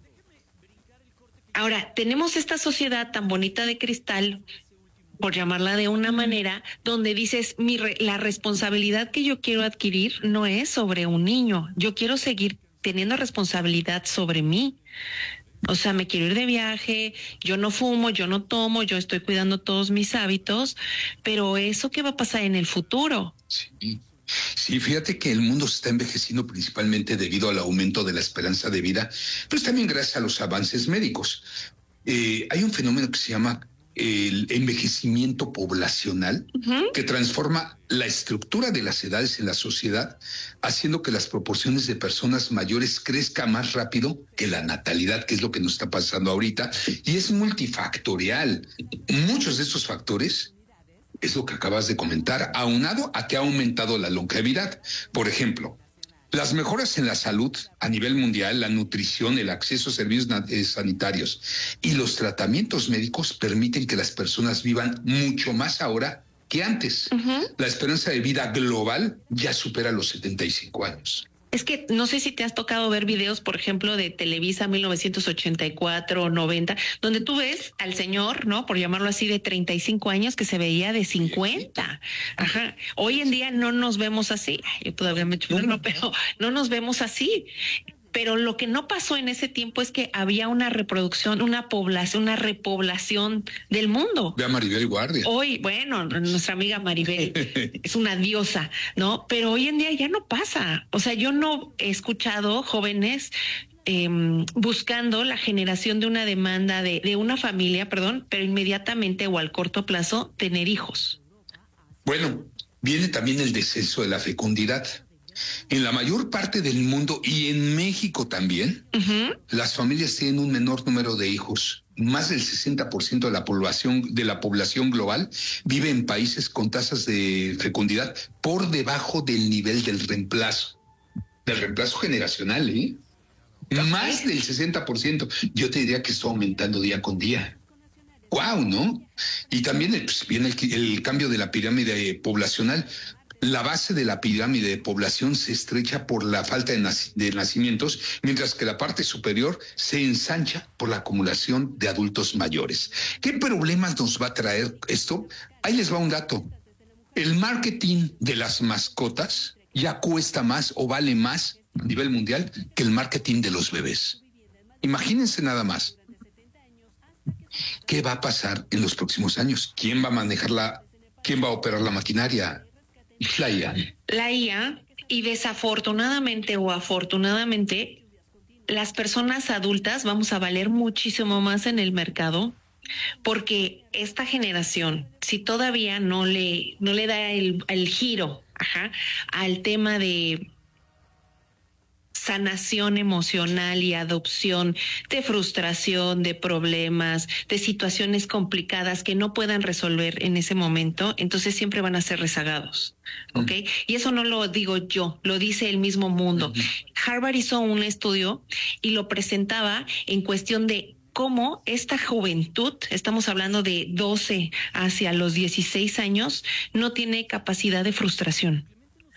Ahora, tenemos esta sociedad tan bonita de cristal, por llamarla de una manera, donde dices, mi re- la responsabilidad que yo quiero adquirir no es sobre un niño. Yo quiero seguir teniendo responsabilidad sobre mí. O sea, me quiero ir de viaje, yo no fumo, yo no tomo, yo estoy cuidando todos mis hábitos, pero ¿eso qué va a pasar en el futuro? Sí. Sí, fíjate que el mundo se está envejeciendo principalmente debido al aumento de la esperanza de vida, pero también gracias a los avances médicos. Eh, hay un fenómeno que se llama el envejecimiento poblacional, uh-huh. que transforma la estructura de las edades en la sociedad, haciendo que las proporciones de personas mayores crezcan más rápido que la natalidad, que es lo que nos está pasando ahorita, y es multifactorial. Muchos de estos factores es lo que acabas de comentar, aunado a que ha aumentado la longevidad. Por ejemplo, las mejoras en la salud a nivel mundial, la nutrición, el acceso a servicios sanitarios y los tratamientos médicos permiten que las personas vivan mucho más ahora que antes. Uh-huh. La esperanza de vida global ya supera los setenta y cinco años. Es que no sé si te has tocado ver videos, por ejemplo, de Televisa mil novecientos ochenta y cuatro o noventa, donde tú ves al señor, ¿no? Por llamarlo así, de treinta y cinco años que se veía de cincuenta. Ajá. Hoy en día no nos vemos así. Ay, yo todavía me echo uno, pero no nos vemos así. Pero lo que no pasó en ese tiempo es que había una reproducción, una población, una repoblación del mundo. Ve a Maribel Guardia. Hoy, bueno, nuestra amiga Maribel es una diosa, ¿no? Pero hoy en día ya no pasa. O sea, yo no he escuchado jóvenes eh, buscando la generación de una demanda de, de una familia, perdón, pero inmediatamente o al corto plazo tener hijos. Bueno, viene también el descenso de la fecundidad. En la mayor parte del mundo y en México también, uh-huh. las familias tienen un menor número de hijos. Más del sesenta por ciento de la población de la población global vive en países con tasas de fecundidad por debajo del nivel del reemplazo, del reemplazo generacional, ¿eh? Okay. Más del sesenta por ciento. Yo te diría que está aumentando día con día. ¡Guau!, ¿no? Y también pues, viene el, el cambio de la pirámide poblacional. La base de la pirámide de población se estrecha por la falta de, nac- de nacimientos, mientras que la parte superior se ensancha por la acumulación de adultos mayores. ¿Qué problemas nos va a traer esto? Ahí les va un dato. El marketing de las mascotas ya cuesta más o vale más a nivel mundial que el marketing de los bebés. Imagínense nada más. ¿Qué va a pasar en los próximos años? ¿Quién va a manejar la, quién va a operar la maquinaria? La I A. La I A, y desafortunadamente o afortunadamente, las personas adultas vamos a valer muchísimo más en el mercado, porque esta generación, si todavía no le, no le da el, el giro ajá, al tema de sanación emocional y adopción de frustración, de problemas, de situaciones complicadas que no puedan resolver en ese momento, entonces siempre van a ser rezagados, ¿ok? Mm. Y eso no lo digo yo, lo dice el mismo mundo. Mm-hmm. Harvard hizo un estudio y lo presentaba en cuestión de cómo esta juventud, estamos hablando de doce hacia los dieciséis años, no tiene capacidad de frustración.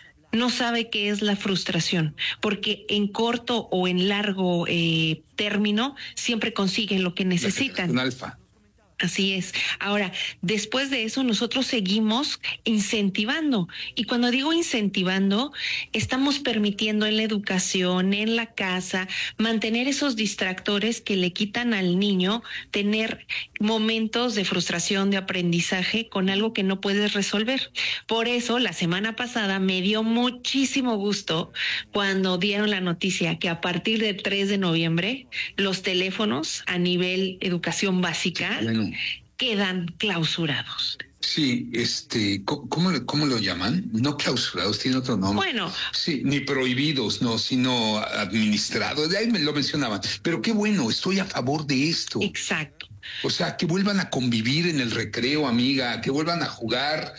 No sabe qué es la frustración, porque en corto o en largo eh, término siempre consiguen lo que necesitan. Un alfa. Así es. Ahora, después de eso, nosotros seguimos incentivando. Y cuando digo incentivando, estamos permitiendo en la educación, en la casa, mantener esos distractores que le quitan al niño tener momentos de frustración, de aprendizaje con algo que no puedes resolver. Por eso, la semana pasada me dio muchísimo gusto cuando dieron la noticia que a partir del tres de noviembre, los teléfonos a nivel educación básica bueno. quedan clausurados. Sí, este, ¿cómo, cómo lo llaman? No clausurados, tiene otro nombre. Bueno. Sí, ni prohibidos, no, sino administrados. De ahí me lo mencionaban. Pero qué bueno, estoy a favor de esto. Exacto. O sea, que vuelvan a convivir en el recreo, amiga, que vuelvan a jugar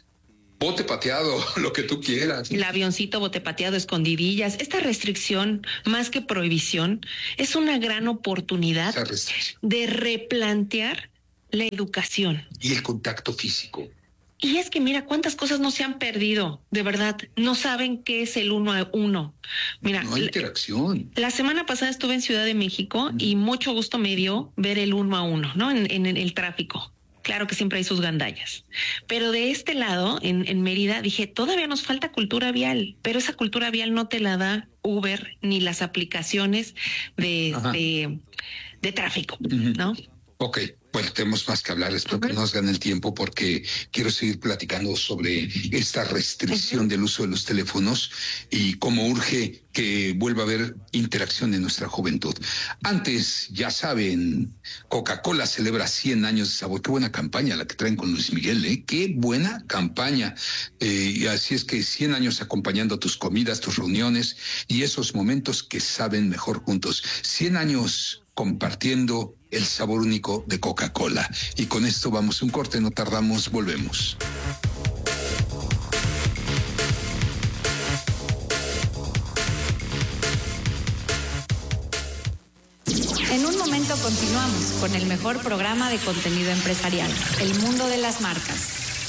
bote pateado, lo que tú quieras. El avioncito, bote pateado, escondidillas. Esta restricción, más que prohibición, es una gran oportunidad de replantear la educación. Y el contacto físico. Y es que mira cuántas cosas no se han perdido, de verdad. No saben qué es el uno a uno. Mira, no hay interacción. La, la semana pasada estuve en Ciudad de México mm. y mucho gusto me dio ver el uno a uno, ¿no? En, en, en el tráfico. Claro que siempre hay sus gandallas. Pero de este lado, en, en Mérida, dije, todavía nos falta cultura vial, pero esa cultura vial no te la da Uber ni las aplicaciones de, de, de tráfico, ¿no? Ok, Bueno, tenemos más que hablar, espero que nos gane el tiempo porque quiero seguir platicando sobre esta restricción del uso de los teléfonos y cómo urge que vuelva a haber interacción en nuestra juventud. Antes, ya saben, Coca-Cola celebra cien años de sabor. Qué buena campaña la que traen con Luis Miguel, ¿eh? Qué buena campaña. Eh, y así es que cien años acompañando tus comidas, tus reuniones y esos momentos que saben mejor juntos. cien años compartiendo el sabor único de Coca-Cola. Y con esto vamos a un corte, no tardamos, volvemos. En un momento continuamos con el mejor programa de contenido empresarial, El Mundo de las Marcas.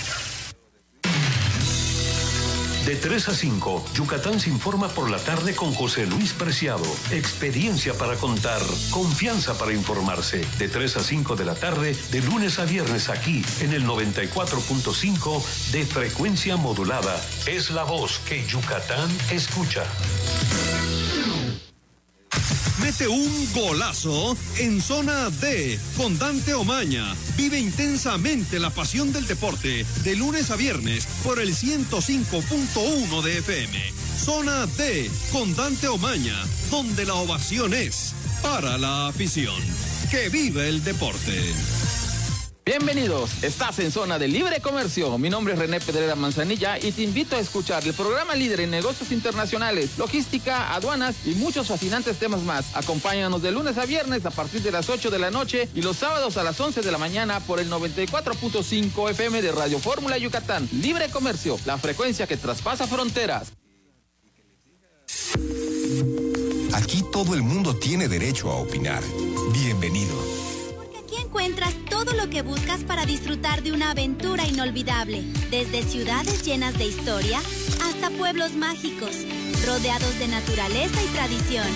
De tres a cinco, Yucatán se informa por la tarde con José Luis Preciado. Experiencia para contar, confianza para informarse. De tres a cinco de la tarde, de lunes a viernes aquí, en el noventa y cuatro punto cinco de frecuencia modulada. Es la voz que Yucatán escucha. Mete un golazo en Zona D con Dante Omaña. Vive intensamente la pasión del deporte de lunes a viernes por el ciento cinco punto uno de F M. Zona D con Dante Omaña, donde la ovación es para la afición. ¡Que vive el deporte! Bienvenidos, estás en Zona de Libre Comercio. Mi nombre es René Pedrera Manzanilla y te invito a escuchar el programa líder en negocios internacionales, logística, aduanas y muchos fascinantes temas más. Acompáñanos de lunes a viernes a partir de las ocho de la noche y los sábados a las once de la mañana por el noventa y cuatro punto cinco F M de Radio Fórmula Yucatán. Libre Comercio, la frecuencia que traspasa fronteras. Aquí todo el mundo tiene derecho a opinar. Bienvenido. Aquí encuentras todo lo que buscas para disfrutar de una aventura inolvidable, desde ciudades llenas de historia hasta pueblos mágicos, rodeados de naturaleza y tradición.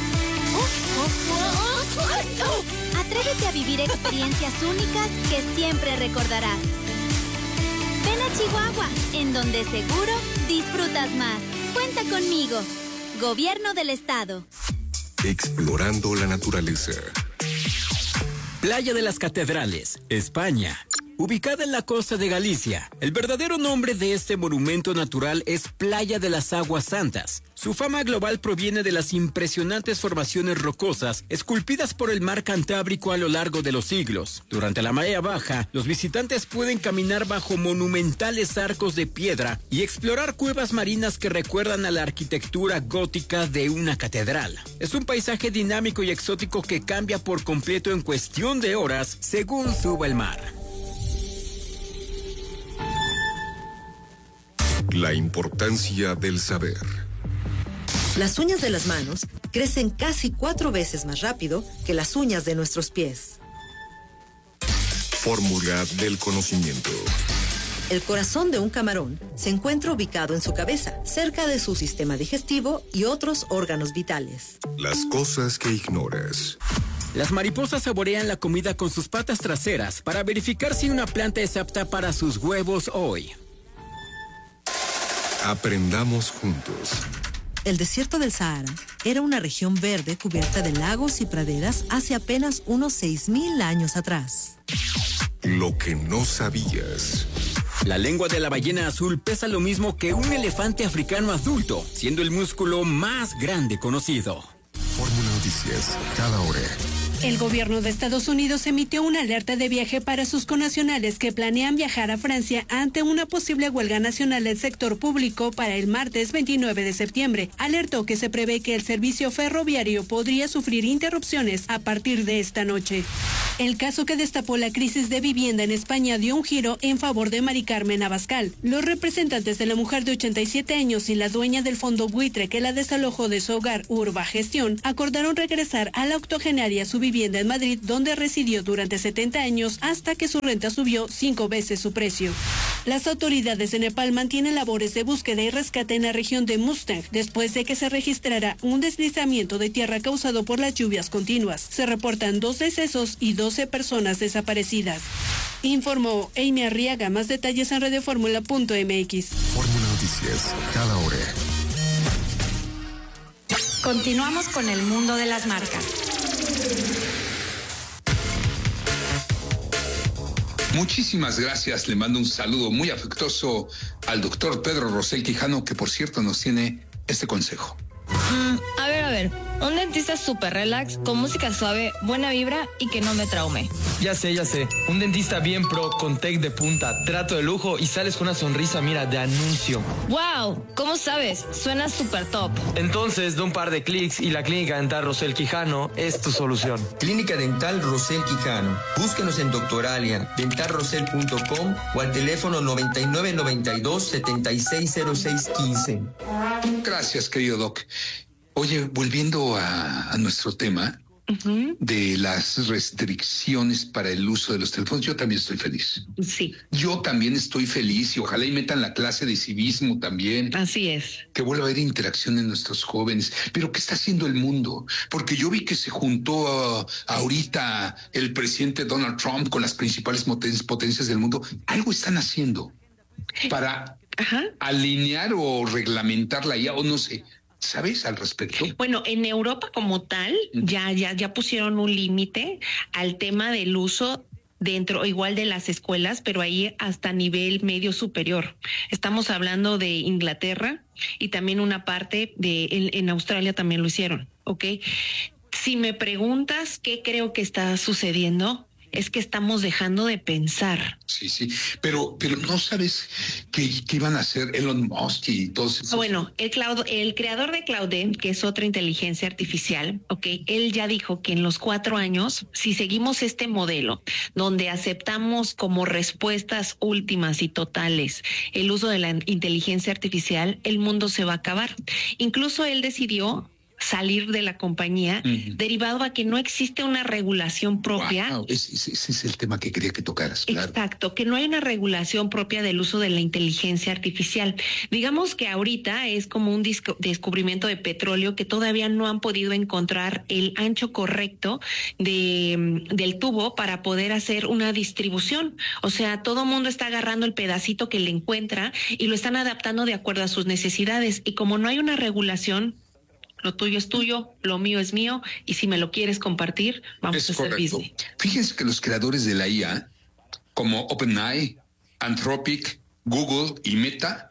Atrévete a vivir experiencias únicas que siempre recordarás. Ven a Chihuahua, en donde seguro disfrutas más. Cuenta conmigo. Gobierno del Estado. Explorando la naturaleza. Playa de las Catedrales, España. Ubicada en la costa de Galicia, el verdadero nombre de este monumento natural es Playa de las Aguas Santas. Su fama global proviene de las impresionantes formaciones rocosas esculpidas por el mar Cantábrico a lo largo de los siglos. Durante la marea baja, los visitantes pueden caminar bajo monumentales arcos de piedra y explorar cuevas marinas que recuerdan a la arquitectura gótica de una catedral. Es un paisaje dinámico y exótico que cambia por completo en cuestión de horas según suba el mar. La importancia del saber. Las uñas de las manos crecen casi cuatro veces más rápido que las uñas de nuestros pies. Fórmula del conocimiento. El corazón de un camarón se encuentra ubicado en su cabeza, cerca de su sistema digestivo y otros órganos vitales. Las cosas que ignoras. Las mariposas saborean la comida con sus patas traseras para verificar si una planta es apta para sus huevos hoy. Aprendamos juntos. El desierto del Sahara era una región verde cubierta de lagos y praderas hace apenas unos seis mil años atrás. Lo que no sabías. La lengua de la ballena azul pesa lo mismo que un elefante africano adulto, siendo el músculo más grande conocido. Fórmula Noticias, cada hora. El gobierno de Estados Unidos emitió una alerta de viaje para sus connacionales que planean viajar a Francia ante una posible huelga nacional del sector público para el martes veintinueve de septiembre. Alertó que se prevé que el servicio ferroviario podría sufrir interrupciones a partir de esta noche. El caso que destapó la crisis de vivienda en España dio un giro en favor de Mari Carmen Abascal. Los representantes de la mujer de ochenta y siete años y la dueña del fondo buitre que la desalojó de su hogar Urba Gestión acordaron regresar a la octogenaria su vivienda en Madrid, donde residió durante setenta años hasta que su renta subió cinco veces su precio. Las autoridades de Nepal mantienen labores de búsqueda y rescate en la región de Mustang después de que se registrara un deslizamiento de tierra causado por las lluvias continuas. Se reportan dos decesos y doce personas desaparecidas. Informó Amy Arriaga. Más detalles en radioformula punto m x. Fórmula Noticias, cada hora. Continuamos con el mundo de las marcas. Muchísimas gracias. Le mando un saludo muy afectuoso al doctor Pedro Rosell Quijano, que por cierto nos tiene este consejo. Mm, a ver, a ver, un dentista súper relax, con música suave, buena vibra y que no me traume. Ya sé, ya sé, un dentista bien pro, con tech de punta, trato de lujo y sales con una sonrisa, mira, de anuncio. Wow, ¿cómo sabes? Suena súper top. Entonces, de un par de clics y la Clínica Dental Rosell Quijano es tu solución. Clínica Dental Rosell Quijano. Búsquenos en Doctoralia, dental rosell punto com o al teléfono noventa y nueve noventa y dos setenta y seis cero seis quince. Gracias, querido Doc. Oye, volviendo a, a nuestro tema uh-huh. de las restricciones para el uso de los teléfonos, yo también estoy feliz. Sí. Yo también estoy feliz y ojalá y metan la clase de civismo también. Así es. Que vuelva a haber interacción en nuestros jóvenes. Pero ¿qué está haciendo el mundo? Porque yo vi que se juntó uh, ahorita el presidente Donald Trump con las principales potencias del mundo. Algo están haciendo para Ajá. alinear o reglamentar la I A o no sé. ¿Sabes al respecto? Bueno, en Europa como tal, ya, ya, ya pusieron un límite al tema del uso dentro igual de las escuelas, pero ahí hasta nivel medio superior. Estamos hablando de Inglaterra y también una parte de en, en Australia también lo hicieron, ¿ok? Si me preguntas qué creo que está sucediendo, es que estamos dejando de pensar. Sí, sí, pero, pero no sabes qué, qué iban a hacer Elon Musk y todos esos. Bueno, el, Cloud, el creador de Claude, que es otra inteligencia artificial, ok, él ya dijo que en los cuatro años, si seguimos este modelo, donde aceptamos como respuestas últimas y totales el uso de la inteligencia artificial, el mundo se va a acabar. Incluso él decidió salir de la compañía, uh-huh. derivado a que no existe una regulación propia. Wow, ese, ese es el tema que quería que tocaras, claro. Exacto, que no hay una regulación propia del uso de la inteligencia artificial. Digamos que ahorita es como un disco, descubrimiento de petróleo que todavía no han podido encontrar el ancho correcto de, del tubo para poder hacer una distribución. O sea, todo mundo está agarrando el pedacito que le encuentra y lo están adaptando de acuerdo a sus necesidades. Y como no hay una regulación, lo tuyo es tuyo, lo mío es mío, y si me lo quieres compartir, vamos es a hacer correcto. business. Fíjense que los creadores de la I A, como OpenAI, Anthropic, Google y Meta,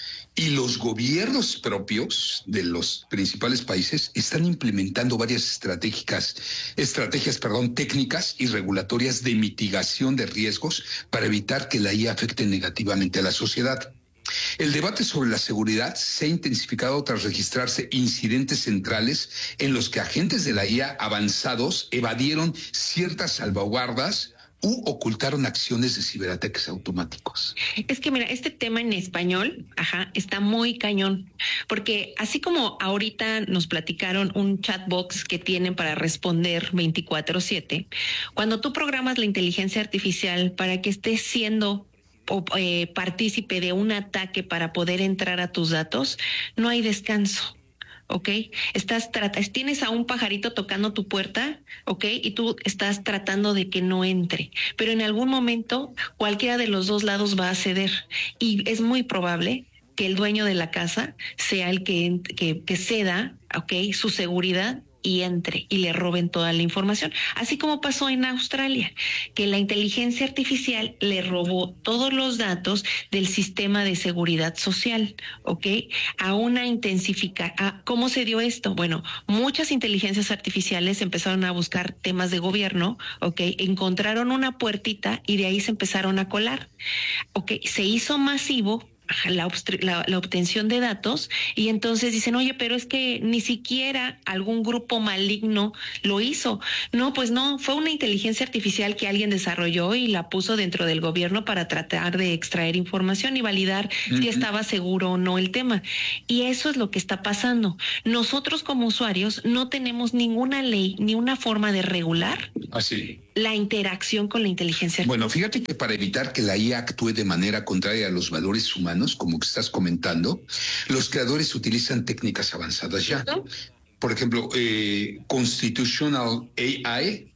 y los gobiernos propios de los principales países están implementando varias estratégicas, estrategias, perdón, técnicas y regulatorias de mitigación de riesgos para evitar que la I A afecte negativamente a la sociedad. El debate sobre la seguridad se ha intensificado tras registrarse incidentes centrales en los que agentes de la I A avanzados evadieron ciertas salvaguardas u ocultaron acciones de ciberataques automáticos. Es que mira, este tema en español, ajá, está muy cañón, porque así como ahorita nos platicaron un chatbox que tienen para responder veinticuatro siete, cuando tú programas la inteligencia artificial para que esté siendo o eh, partícipe de un ataque para poder entrar a tus datos, no hay descanso, ¿ok? Estás tratas, tienes a un pajarito tocando tu puerta, ¿ok? Y tú estás tratando de que no entre, pero en algún momento cualquiera de los dos lados va a ceder y es muy probable que el dueño de la casa sea el que, que, que ceda, ¿ok? Su seguridad y entre y le roben toda la información. Así como pasó en Australia, que la inteligencia artificial le robó todos los datos del sistema de seguridad social, ¿ok? A una intensificar. ¿Cómo se dio esto? Bueno, muchas inteligencias artificiales empezaron a buscar temas de gobierno, ¿ok? Encontraron una puertita y de ahí se empezaron a colar, ¿ok? Se hizo masivo La, la, la obtención de datos y entonces dicen, oye, pero es que ni siquiera algún grupo maligno lo hizo. No, pues no, fue una inteligencia artificial que alguien desarrolló y la puso dentro del gobierno para tratar de extraer información y validar uh-huh. si estaba seguro o no el tema. Y eso es lo que está pasando. Nosotros como usuarios no tenemos ninguna ley ni una forma de regular Así. la interacción con la inteligencia artificial. Bueno, fíjate que para evitar que la I A actúe de manera contraria a los valores humanos, como que estás comentando, los creadores utilizan técnicas avanzadas ya. ¿No? Por ejemplo, eh, Constitutional A I,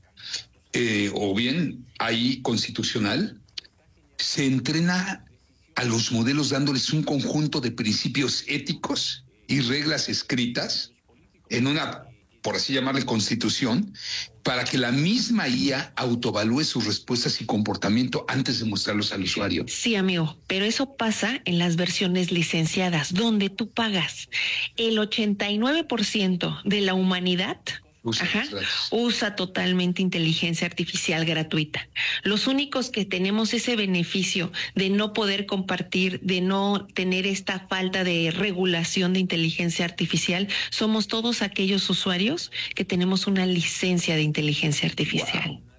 eh, o bien A I constitucional, se entrena a los modelos dándoles un conjunto de principios éticos y reglas escritas en una por así llamarle constitución, para que la misma I A autoevalúe sus respuestas y comportamiento antes de mostrarlos al usuario. Sí, amigo, pero eso pasa en las versiones licenciadas, donde tú pagas. El ochenta y nueve por ciento de la humanidad Usa, Ajá, usa totalmente inteligencia artificial gratuita. Los únicos que tenemos ese beneficio de no poder compartir, de no tener esta falta de regulación de inteligencia artificial, somos todos aquellos usuarios que tenemos una licencia de inteligencia artificial. Wow.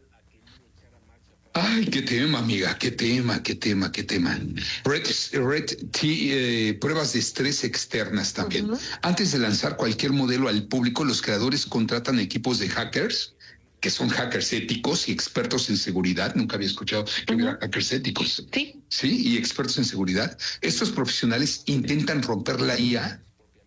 Ay, qué tema, amiga, qué tema, qué tema, qué tema. Red, red T, eh, pruebas de estrés externas también. Uh-huh. Antes de lanzar cualquier modelo al público, los creadores contratan equipos de hackers, que son hackers éticos y expertos en seguridad. Nunca había escuchado que hubiera uh-huh. hackers éticos. Sí. Sí, y expertos en seguridad. Estos profesionales intentan romper la I A,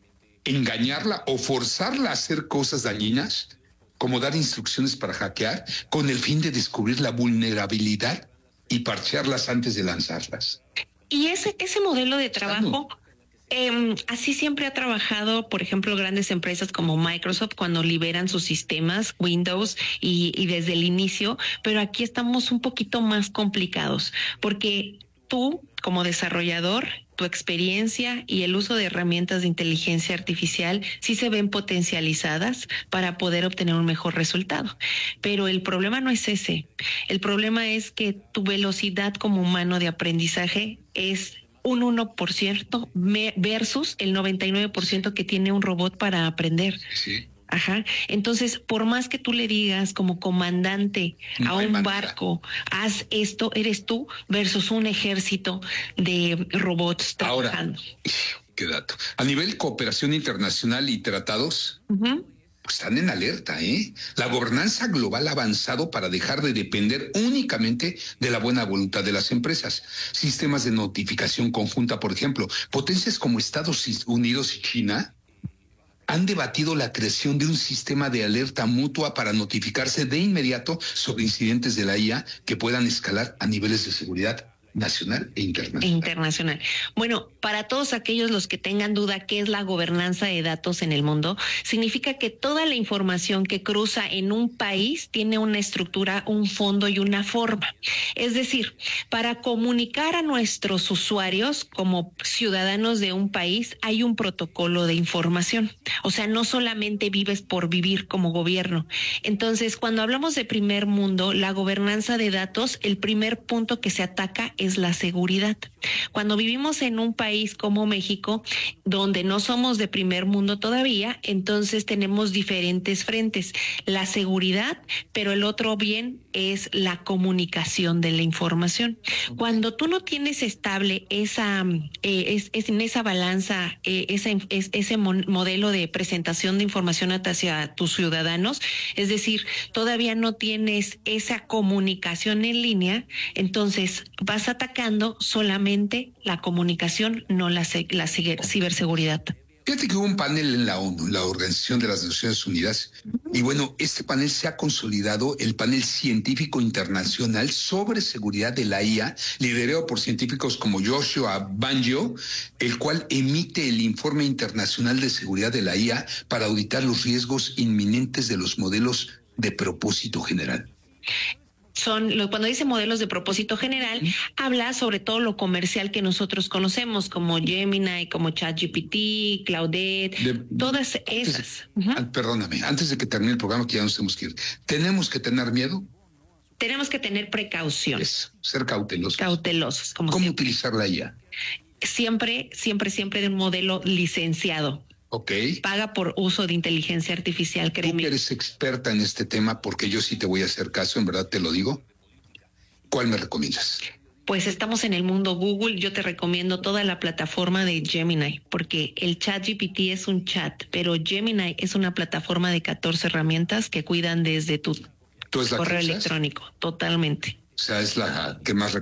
engañarla o forzarla a hacer cosas dañinas, como dar instrucciones para hackear, con el fin de descubrir la vulnerabilidad y parchearlas antes de lanzarlas. Y ese, ese modelo de trabajo, eh, así siempre ha trabajado, por ejemplo, grandes empresas como Microsoft cuando liberan sus sistemas, Windows, y, y desde el inicio, pero aquí estamos un poquito más complicados, porque tú, como desarrollador, tu experiencia y el uso de herramientas de inteligencia artificial sí se ven potencializadas para poder obtener un mejor resultado. Pero el problema no es ese. El problema es que tu velocidad como humano de aprendizaje es un uno por ciento versus el noventa y nueve por ciento que tiene un robot para aprender. Sí. Ajá. Entonces, por más que tú le digas como comandante no a un barco, haz esto, eres tú versus un ejército de robots trabajando. Ahora, qué dato. A nivel cooperación internacional y tratados, uh-huh. pues están en alerta, ¿eh? La gobernanza global ha avanzado para dejar de depender únicamente de la buena voluntad de las empresas. Sistemas de notificación conjunta, por ejemplo, potencias como Estados Unidos y China han debatido la creación de un sistema de alerta mutua para notificarse de inmediato sobre incidentes de la I A que puedan escalar a niveles de seguridad nacional e internacional. E internacional. Bueno, para todos aquellos los que tengan duda qué es la gobernanza de datos en el mundo, significa que toda la información que cruza en un país tiene una estructura, un fondo y una forma. Es decir, para comunicar a nuestros usuarios como ciudadanos de un país hay un protocolo de información. O sea, no solamente vives por vivir como gobierno. Entonces, cuando hablamos de primer mundo, la gobernanza de datos, el primer punto que se ataca es la seguridad. Cuando vivimos en un país como México, donde no somos de primer mundo todavía, entonces tenemos diferentes frentes. La seguridad, pero el otro bien es la comunicación de la información. Cuando tú no tienes estable esa, eh, es, es en esa balanza, eh, esa, es, ese mon- modelo de presentación de información hacia tus ciudadanos, es decir, todavía no tienes esa comunicación en línea, entonces vas atacando solamente la comunicación, no la, la ciberseguridad. Fíjate que hubo un panel en la ONU, la Organización de las Naciones Unidas, y bueno, este panel se ha consolidado, el panel científico internacional sobre seguridad de la I A, liderado por científicos como Joshua Bengio, el cual emite el informe internacional de seguridad de la I A para auditar los riesgos inminentes de los modelos de propósito general. Son, cuando dice modelos de propósito general, ¿sí? Habla sobre todo lo comercial que nosotros conocemos, como Gemini, como ChatGPT, Claudette, de, todas esas. Antes, uh-huh. Perdóname, antes de que termine el programa, que ya nos tenemos que ir, ¿tenemos que tener miedo? Tenemos que tener precaución. Es ser cautelosos. Cautelosos. Como ¿Cómo siempre. utilizar la I A? Siempre, siempre, siempre de un modelo licenciado. Ok. Paga por uso de inteligencia artificial, créeme. Tú que eres experta en este tema, porque yo sí te voy a hacer caso, en verdad te lo digo. ¿Cuál me recomiendas? Pues estamos en el mundo Google. Yo te recomiendo toda la plataforma de Gemini, porque el ChatGPT es un chat, pero Gemini es una plataforma de catorce herramientas que cuidan desde tu ¿Tú es la correo que electrónico. Totalmente. O sea, es la que más